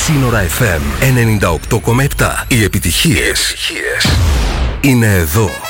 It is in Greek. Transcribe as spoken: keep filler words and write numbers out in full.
Σύνορα εφ εμ ενενήντα οκτώ κόμμα επτά. Οι επιτυχίες είναι εδώ.